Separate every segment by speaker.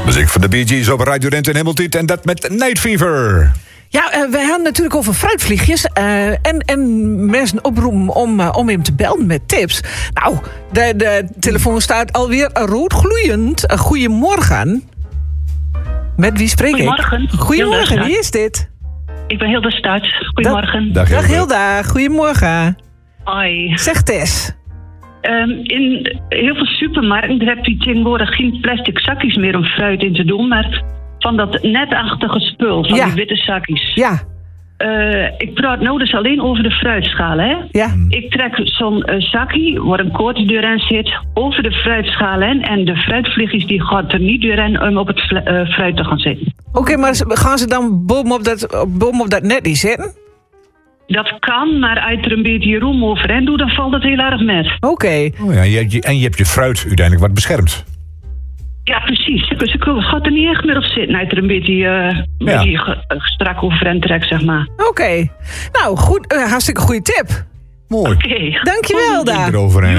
Speaker 1: Muziek van de Bee Gees op Radio Drenthe en Hemeltiet. En dat met Night Fever.
Speaker 2: Ja, wij hadden natuurlijk over fruitvliegjes. En mensen oproepen om hem te bellen met tips. Nou, de telefoon staat alweer roodgloeiend. Goedemorgen. Met wie spreek ik? Goedemorgen, wie is dit?
Speaker 3: Ik ben Hilda Stuits. Goedemorgen.
Speaker 1: Dag
Speaker 2: Hilda, goedemorgen.
Speaker 3: Hoi.
Speaker 2: Zeg Tess.
Speaker 3: In heel veel supermarkten heb je tegenwoordig geen plastic zakjes meer om fruit in te doen, maar van dat netachtige spul, van die witte zakjes.
Speaker 2: Ja.
Speaker 3: Ik praat nou dus alleen over de fruitschaal, hè?
Speaker 2: Ja.
Speaker 3: Ik trek zo'n zakje, waar een koord deurin zit, over de fruitschaal heen. En de fruitvliegjes die gaat er niet deurin om op het fruit te gaan zitten.
Speaker 2: Oké, maar gaan ze dan bovenop dat net niet zitten?
Speaker 3: Dat kan, maar als je er een beetje roem overheen doet, dan valt het heel erg met.
Speaker 2: Oké.
Speaker 1: Oh ja, en je hebt je fruit uiteindelijk wat beschermd.
Speaker 3: Ja, precies. Ze gaat er niet echt meer op zitten. Als je er een beetje strak overheen trekt, zeg maar.
Speaker 2: Oké. Nou, goed. Hartstikke goede tip.
Speaker 1: Mooi.
Speaker 3: Oké.
Speaker 2: Dankjewel, daar.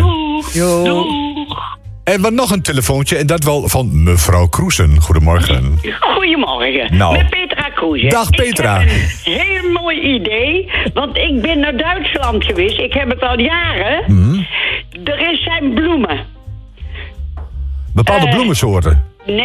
Speaker 3: Doeg.
Speaker 1: En wat nog een telefoontje, en dat wel van mevrouw Kroesen. Goedemorgen.
Speaker 4: Goedemorgen,
Speaker 1: Nou.
Speaker 4: met Petra Kroesen.
Speaker 1: Dag, Petra.
Speaker 4: Ik heb een heel mooi idee, want ik ben naar Duitsland geweest. Ik heb het al jaren. Er zijn bloemen.
Speaker 1: Bepaalde bloemensoorten.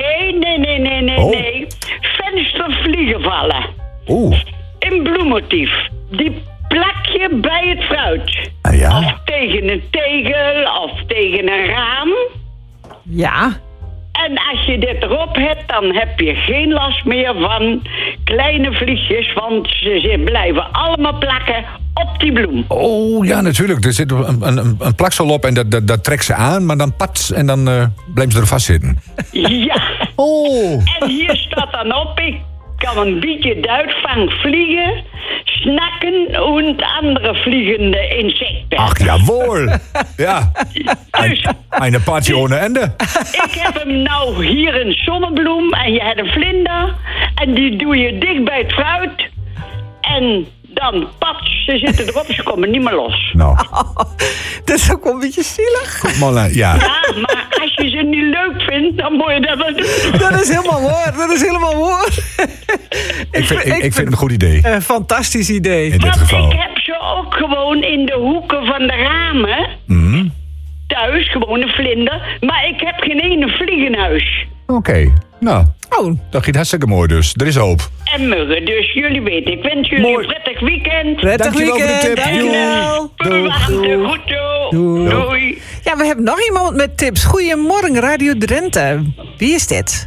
Speaker 4: Nee. Venstervliegenvallen.
Speaker 1: Oeh.
Speaker 4: In bloemmotief. Die plak je bij het fruit.
Speaker 1: Ah, ja?
Speaker 4: Of tegen een tegel, of tegen een raam.
Speaker 2: Ja.
Speaker 4: En als je dit erop hebt, dan heb je geen last meer van kleine vliegjes, want ze blijven allemaal plakken op die bloem.
Speaker 1: Oh, ja, natuurlijk. Er zit een plaksel op en dat trekt ze aan, maar dan pats en dan blijven ze er vast zitten.
Speaker 4: Ja.
Speaker 1: Oh.
Speaker 4: En hier staat dan op, ik kan een beetje Duits van vliegen, snakken en andere vliegende insecten.
Speaker 1: Ach, jawohl. Ja.
Speaker 4: Dus
Speaker 1: Een partje ohne ende.
Speaker 4: ik heb hem nou hier een zonnebloem en je hebt een vlinder en die doe je dicht bij het fruit en dan pats, ze zitten erop, ze komen niet meer los.
Speaker 1: Nou,
Speaker 2: Dat is ook wel een beetje zielig.
Speaker 1: goed man. Ja.
Speaker 4: Ja, maar als je ze niet leuk vindt, dan moet je dat wel doen.
Speaker 2: Dat is helemaal hoor.
Speaker 1: Ik vind het een goed idee.
Speaker 2: Een fantastisch idee.
Speaker 1: In dit
Speaker 4: Want
Speaker 1: geval.
Speaker 4: ik heb ze ook gewoon in de hoeken van de ramen. Thuis, gewoon een vlinder. Maar ik heb geen ene vlieg in huis.
Speaker 1: Oké. Nou,
Speaker 2: Oh,
Speaker 1: dat gaat hartstikke mooi dus. Er is hoop.
Speaker 4: En muggen, dus jullie weten. Ik wens jullie
Speaker 1: Mooi.
Speaker 4: een prettig weekend.
Speaker 2: prettig
Speaker 1: Dankjewel voor de
Speaker 2: weekend.
Speaker 1: tip.
Speaker 2: Dankjewel.
Speaker 4: Bewaamde goed zo. Doei.
Speaker 2: Ja, we hebben nog iemand met tips. Goedemorgen, Radio Drenthe. Wie is dit?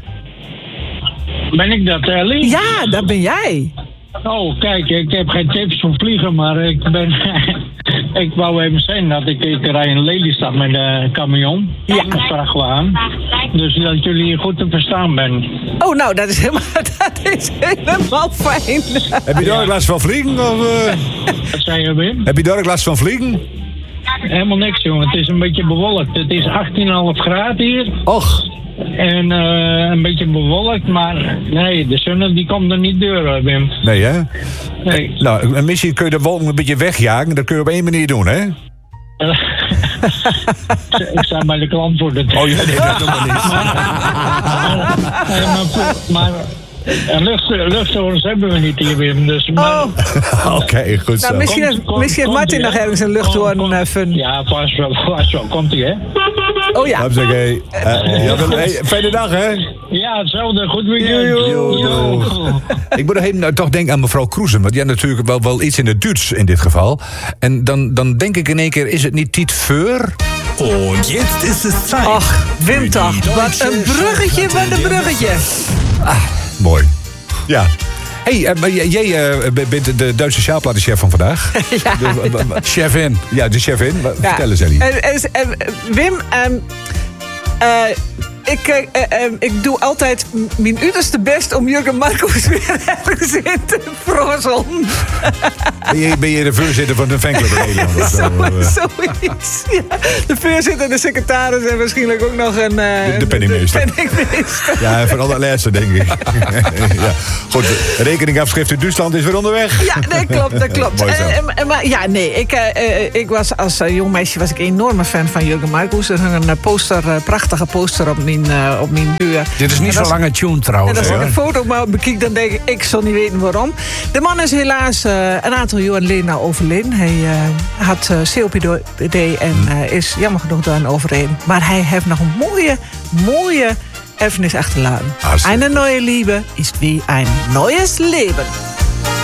Speaker 5: Ben ik dat, Ellie?
Speaker 2: Ja, dat ben jij.
Speaker 5: Oh, kijk, ik heb geen tips voor vliegen, maar ik wou even zeggen dat ik rij in Lelystad met een camion.
Speaker 2: Ja.
Speaker 5: Een vrachtwagen. Dus dat jullie goed te verstaan bent.
Speaker 2: Oh, nou, dat is helemaal fijn.
Speaker 1: Heb je daar ook last van vliegen? Of,
Speaker 5: Wat zei je, Wim?
Speaker 1: heb je daar ook last van vliegen?
Speaker 5: Helemaal niks, jongen. Het is een beetje bewolkt. Het is 18,5 graden hier.
Speaker 1: Och.
Speaker 5: En een beetje bewolkt, maar nee, de zon die komt er niet door, Wim.
Speaker 1: Nee, hè?
Speaker 5: Nee.
Speaker 1: Nou, en misschien kun je de wolken een beetje wegjagen. Dat kun je op één manier doen, hè?
Speaker 5: Ik sta bij de klant voor de
Speaker 1: Oh ja, nee, dat doen we niet.
Speaker 5: maar luchthoorns hebben we niet hier, Wim. Dus, maar,
Speaker 1: Oké, goed zo.
Speaker 2: Nou, misschien heeft Martin nog ergens een luchthoorn fun.
Speaker 5: Ja, vast wel. Komt ie, hè?
Speaker 2: Oh ja.
Speaker 1: Hupsakee. Fijne dag, hè?
Speaker 5: Ja, hetzelfde. Goed weekend.
Speaker 1: Jo. Ik moet even toch denken aan mevrouw Kroesen. Want die had natuurlijk wel iets in het Duits in dit geval. En dan denk ik in één keer, is het niet Tiet Voor?
Speaker 6: Und jetzt ist es Zeit.
Speaker 2: Ach, Wim toch. Wat een bruggetje,
Speaker 1: Mooi. Ja. Hey, jij bent de Duitse sjaalplatenchef van vandaag.
Speaker 2: Ja.
Speaker 1: Chefin. Ja, de chefin. Vertel eens, Ellie.
Speaker 2: Wim, ik doe altijd mijn uiterste best om Jurgen Marcus weer ergens in te frozzelen.
Speaker 1: Ben je de voorzitter van de fanclub in Nederland? Of zo?
Speaker 2: Zoiets. Ja. De voorzitter, de secretaris en waarschijnlijk ook nog een...
Speaker 1: De penningmeester. Ja, van alle lessen, denk ik. Ja. Goed, rekeningafschrift in Duitsland is weer onderweg.
Speaker 2: Ja, dat klopt.
Speaker 1: Mooi zo.
Speaker 2: Maar ja, nee, ik was als jong meisje was ik een enorme fan van Jurgen Marcus. Er hing een prachtige poster op mijn mijn deur.
Speaker 7: Dit is niet zo lange tune
Speaker 2: En
Speaker 7: trouwens.
Speaker 2: als ik
Speaker 7: hoor.
Speaker 2: een foto maar bekijk, dan denk ik zal niet weten waarom. De man is helaas een aantal jaar geleden overleden. Hij had COPD en is jammer genoeg dan overleden. Maar hij heeft nog een mooie erfenis achterlaten.
Speaker 1: Hartstikke
Speaker 2: Eine neue Liebe ist wie ein neues Leben.